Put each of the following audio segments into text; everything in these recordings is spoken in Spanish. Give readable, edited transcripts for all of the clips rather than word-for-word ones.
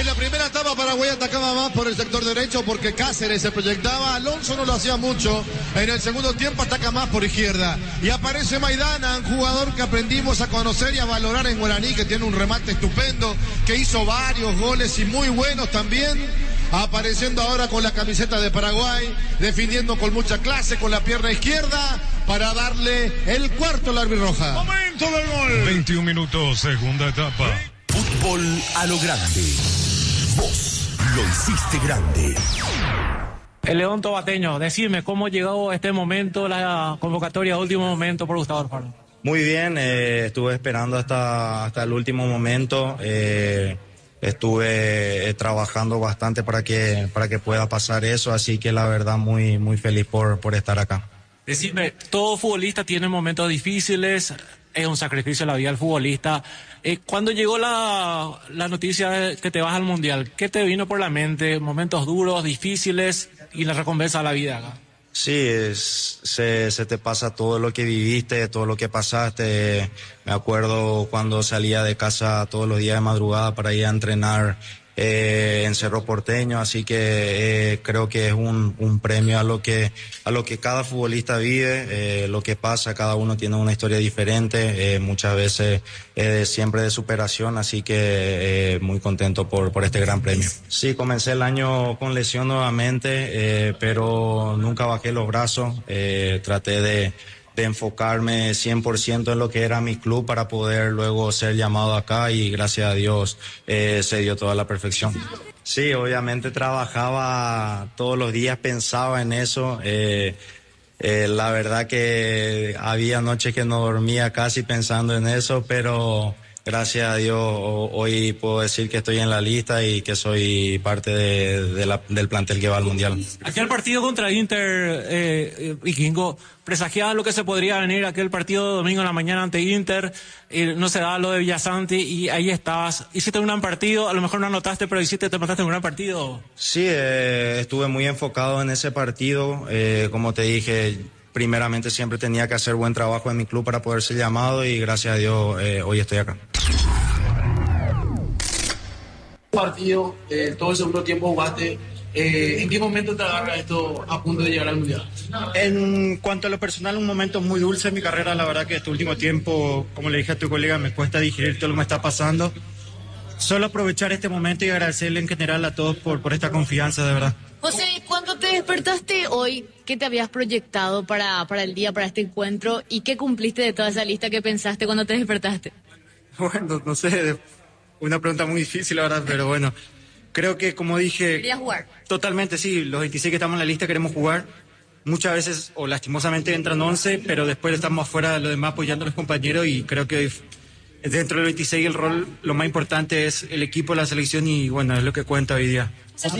En la primera etapa Paraguay atacaba más por el sector derecho porque Cáceres se proyectaba, Alonso no lo hacía mucho. En el segundo tiempo ataca más por izquierda. Y aparece Maidana, un jugador que aprendimos a conocer y a valorar en Guaraní, que tiene un remate estupendo, que hizo varios goles y muy buenos también. Apareciendo ahora con la camiseta de Paraguay, defendiendo con mucha clase, con la pierna izquierda, para darle el cuarto al albirroja. Momento del gol. 21 minutos, segunda etapa. Fútbol a lo grande. Vos lo hiciste grande. El León Tobateño, decime cómo llegó este momento, la convocatoria último momento por Gustavo Alfaro. Muy bien, estuve esperando hasta el último momento. Estuve trabajando bastante para que pueda pasar eso, así que la verdad muy feliz por estar acá. Decime, todo futbolista tiene momentos difíciles, es un sacrificio la vida del futbolista. Cuando llegó la noticia de que te vas al Mundial, ¿qué te vino por la mente? ¿Momentos duros, difíciles y la recompensa a la vida acá? Sí, se te pasa todo lo que viviste, todo lo que pasaste. Me acuerdo cuando salía de casa todos los días de madrugada para ir a entrenar en Cerro Porteño, así que creo que es un premio a lo que cada futbolista vive, lo que pasa, cada uno tiene una historia diferente, muchas veces siempre de superación, así que muy contento por este gran premio. Sí, comencé el año con lesión nuevamente, pero nunca bajé los brazos, traté de enfocarme 100% en lo que era mi club para poder luego ser llamado acá y gracias a Dios se dio toda la perfección. Sí, obviamente trabajaba todos los días, pensaba en eso. La verdad que había noches que no dormía casi pensando en eso, pero gracias a Dios hoy puedo decir que estoy en la lista y que soy parte del plantel que va al Mundial. Aquel partido contra Inter, Vikingo, presagiaba lo que se podría venir, aquel partido de domingo en la mañana ante Inter, no se daba lo de Villasanti y ahí estabas. Hiciste un gran partido, a lo mejor no anotaste, pero te mataste un gran partido. Sí, estuve muy enfocado en ese partido, como te dije. Primeramente siempre tenía que hacer buen trabajo en mi club para poder ser llamado y gracias a Dios hoy estoy acá. Partido, todo el segundo tiempo jugaste. ¿En qué momento te agarra esto a punto de llegar al Mundial? En cuanto a lo personal, un momento muy dulce en mi carrera. La verdad que este último tiempo, como le dije a tu colega, me cuesta digerir todo lo que me está pasando. Solo aprovechar este momento y agradecerle en general a todos por esta confianza, de verdad. José, ¿cuándo te despertaste hoy? ¿Qué te habías proyectado para el día, para este encuentro? ¿Y qué cumpliste de toda esa lista que pensaste cuando te despertaste? Bueno, no sé, una pregunta muy difícil, la verdad, pero bueno, creo que como dije... ¿Querías jugar? Totalmente, sí, los 26 que estamos en la lista queremos jugar. Muchas veces, o lastimosamente, entran 11, pero después estamos afuera de los demás apoyando a los compañeros y creo que dentro del 26 el rol, lo más importante es el equipo, la selección y bueno, es lo que cuenta hoy día.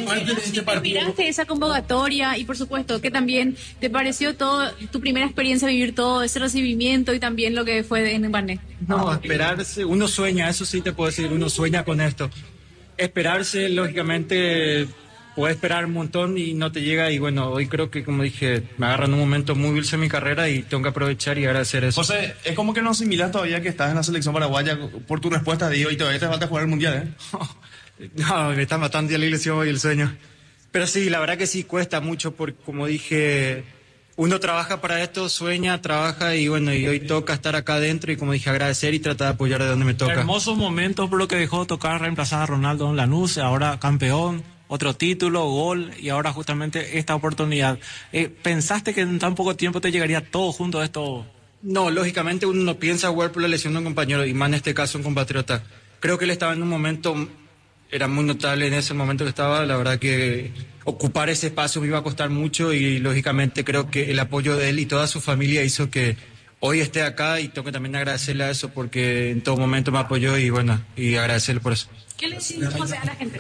Miraste esa convocatoria y por supuesto que también te pareció todo tu primera experiencia vivir todo ese recibimiento y también lo que fue en Bané. No, esperarse, uno sueña, eso sí te puedo decir, uno sueña con esto. Esperarse, lógicamente, puede esperar un montón y no te llega y bueno, hoy creo que como dije, me agarran un momento muy dulce en mi carrera y tengo que aprovechar y agradecer eso. José, es como que no asimilas todavía que estás en la selección paraguaya por tu respuesta de hoy y todavía te falta jugar el Mundial, ¿eh? No, me está matando ya la ilusión y el sueño. Pero sí, la verdad que sí cuesta mucho porque, como dije, uno trabaja para esto, sueña, trabaja y bueno, y hoy toca estar acá adentro y como dije, agradecer y tratar de apoyar de donde me toca. Hermosos momentos por lo que dejó tocar reemplazar a Ronaldo en Lanús, ahora campeón, otro título, gol y ahora justamente esta oportunidad. ¿Pensaste que en tan poco tiempo te llegaría todo junto a esto? No, lógicamente uno no piensa jugar por la lesión de un compañero y más en este caso un compatriota. Creo que él estaba en un momento... Era muy notable en ese momento que estaba, la verdad que ocupar ese espacio me iba a costar mucho y lógicamente creo que el apoyo de él y toda su familia hizo que hoy esté acá y tengo que también agradecerle a eso porque en todo momento me apoyó y bueno, y agradecerle por eso. ¿Qué le decís, José, a la gente?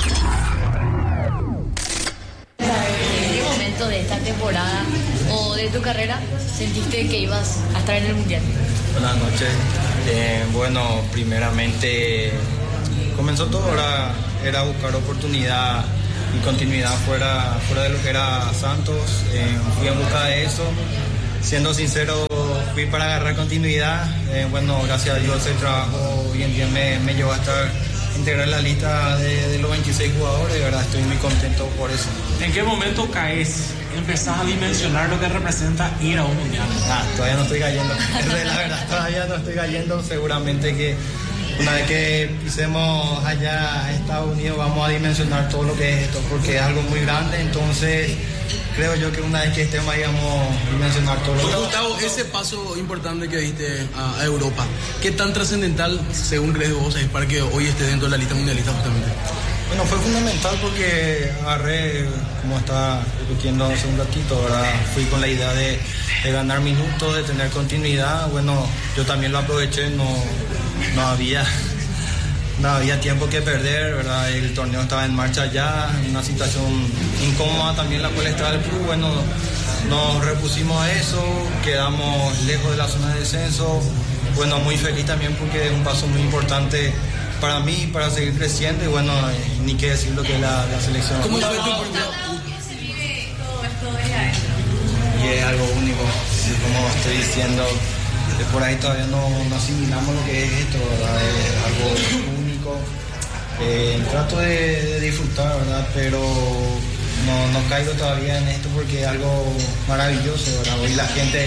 ¿En qué momento de esta temporada o de tu carrera sentiste que ibas a estar en el Mundial? Buenas noches. Bueno, primeramente... Comenzó todo, era buscar oportunidad y continuidad fuera de lo que era Santos. Fui en busca de eso. Siendo sincero, fui para agarrar continuidad. Bueno, gracias a Dios el trabajo hoy en día me llevó a estar integrar la lista de los 26 jugadores, de verdad estoy muy contento por eso. ¿En qué momento caes? ¿Empezás a dimensionar lo que representa ir a un mundial? Todavía no estoy cayendo, la verdad, todavía no estoy cayendo, seguramente que una vez que pisemos allá a Estados Unidos vamos a dimensionar todo lo que es esto, porque es algo muy grande, entonces creo yo que una vez que estemos ahí vamos a dimensionar todo lo que es. Gustavo, ese paso importante que diste a Europa, ¿qué tan trascendental, según crees vos, es para que hoy estés dentro de la lista mundialista justamente? Bueno, fue fundamental porque agarré, como estaba discutiendo hace un ratito, ¿verdad? Fui con la idea de ganar minutos, de tener continuidad. Bueno, yo también lo aproveché, no había tiempo que perder, ¿verdad? El torneo estaba en marcha ya, una situación incómoda también la cual estaba el club. Bueno, nos repusimos a eso, quedamos lejos de la zona de descenso. Bueno, muy feliz también porque es un paso muy importante para mí, para seguir creciendo y bueno, ni qué decir lo que es la selección. ¿Cómo fue tu se vive todo esto desde adentro? Y es algo único, como estoy diciendo, por ahí todavía no asimilamos lo que es esto, ¿verdad? Es algo único. Trato de disfrutar, ¿verdad? Pero no caigo todavía en esto porque es algo maravilloso, ¿verdad? Hoy la gente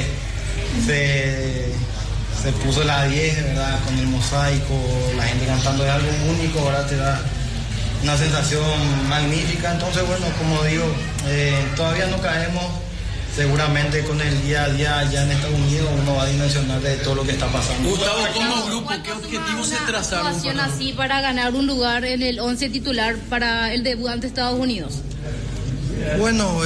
se puso la 10, ¿verdad? Con el mosaico, la gente cantando, es algo único, ¿verdad? Te da una sensación magnífica. Entonces, bueno, como digo, todavía no caemos. Seguramente con el día a día allá en Estados Unidos uno va a dimensionar de todo lo que está pasando. Gustavo, como grupo, ¿qué objetivos se trazaron? ¿Una situación así para ganar un lugar en el 11 titular para el debut ante Estados Unidos? Bueno,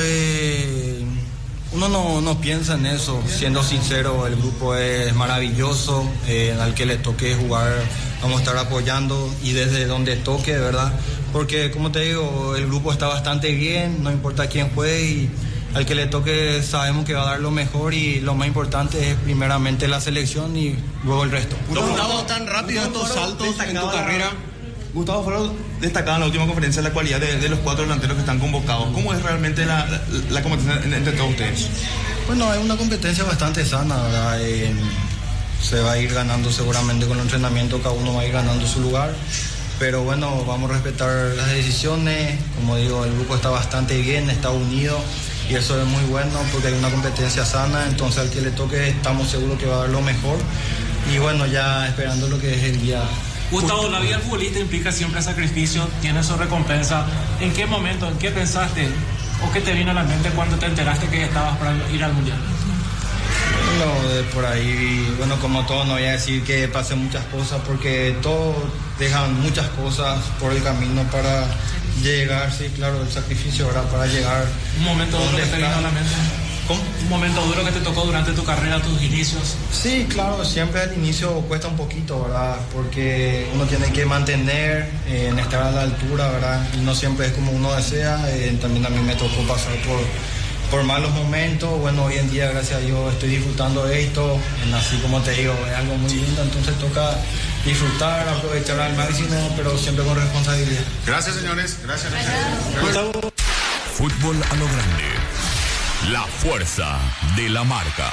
uno no piensa en eso, siendo sincero, el grupo es maravilloso, al que le toque jugar vamos a estar apoyando y desde donde toque, ¿verdad? Porque como te digo, el grupo está bastante bien, no importa quién juegue y al que le toque sabemos que va a dar lo mejor y lo más importante es primeramente la selección y luego el resto. Gustavo, tan rápido estos saltos en tu carrera. Gustavo Faro destacaba en la última conferencia la cualidad de los 4 delanteros que están convocados. ¿Cómo es realmente la competencia entre todos ustedes? Bueno, es una competencia bastante sana, ¿verdad? Se va a ir ganando seguramente con el entrenamiento, cada uno va a ir ganando su lugar. Pero bueno, vamos a respetar las decisiones. Como digo, el grupo está bastante bien, está unido. Y eso es muy bueno porque hay una competencia sana, entonces al que le toque estamos seguros que va a dar lo mejor. Y bueno, ya esperando lo que es el día. Gustavo, la vida del futbolista implica siempre sacrificio, tiene su recompensa. ¿En qué momento, en qué pensaste o qué te vino a la mente cuando te enteraste que estabas para ir al Mundial? Bueno, por ahí, bueno, como todo, no voy a decir que pasen muchas cosas porque todos dejan muchas cosas por el camino para llegar, sí, claro, el sacrificio, ¿verdad? Para llegar. ¿Un momento duro que te vino a la mente? ¿Cómo? ¿Un momento duro que te tocó durante tu carrera, tus inicios? Sí, claro, siempre al inicio cuesta un poquito, ¿verdad? Porque uno tiene que mantener, estar a la altura, ¿verdad? Y no siempre es como uno desea. También a mí me tocó pasar por malos momentos. Bueno, hoy en día, gracias a Dios, estoy disfrutando de esto. Así como te digo, es algo muy lindo, entonces toca disfrutar, aprovechar al máximo, pero siempre con responsabilidad. Gracias, señores. Gracias. Fútbol a lo grande. La fuerza de la marca.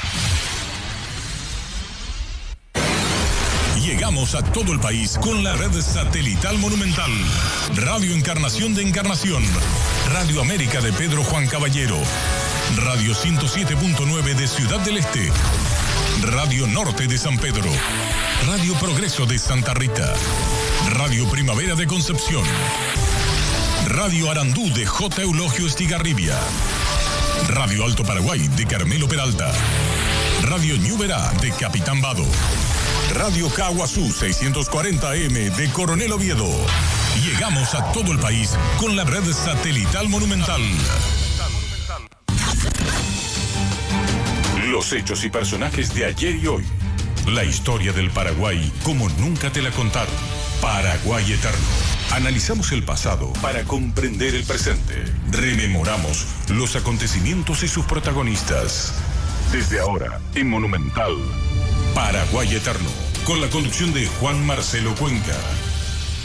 Llegamos a todo el país con la red satelital Monumental. Radio Encarnación de Encarnación. Radio América de Pedro Juan Caballero. Radio 107.9 de Ciudad del Este. Radio Norte de San Pedro. Radio Progreso de Santa Rita. Radio Primavera de Concepción. Radio Arandú de J. Eulogio Estigarribia. Radio Alto Paraguay de Carmelo Peralta. Radio Ñuberá de Capitán Vado. Radio Caguazú 640M de Coronel Oviedo. Llegamos a todo el país con la red satelital Monumental. Los hechos y personajes de ayer y hoy. La historia del Paraguay como nunca te la contaron. Paraguay Eterno. Analizamos el pasado para comprender el presente. Rememoramos los acontecimientos y sus protagonistas. Desde ahora, en Monumental, Paraguay Eterno, con la conducción de Juan Marcelo Cuenca.